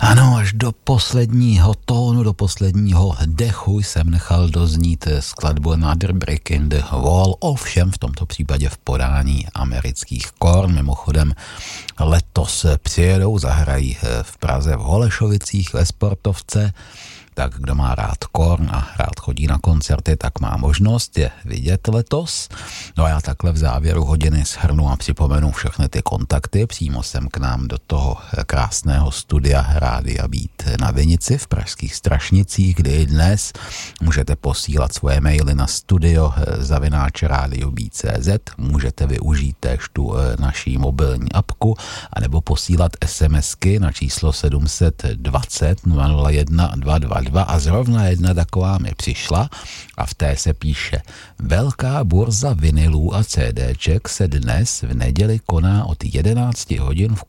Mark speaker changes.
Speaker 1: Ano, až do posledního tónu, do posledního dechu jsem nechal doznít skladbu Another Brick in the Wall, ovšem v tomto případě v podání amerických Korn. Mimochodem letos přijedou, zahrají v Praze v Holešovicích ve Sportovce, tak kdo má rád Korn a rád chodí na koncerty, tak má možnost je vidět letos. No a já takhle v závěru hodiny shrnu a připomenu všechny ty kontakty přímo sem k nám do toho krásného studia Rádia Beat na Vinici v pražských Strašnicích, kdy dnes můžete posílat svoje maily na studio@radiobeat.cz, můžete využít též tu naší mobilní apku, anebo posílat SMSky na číslo 720 001 222 a zrovna jedna taková mi přišla a v té se píše: Velká burza vinylů a CDček se dnes v neděli koná od 11 hodin v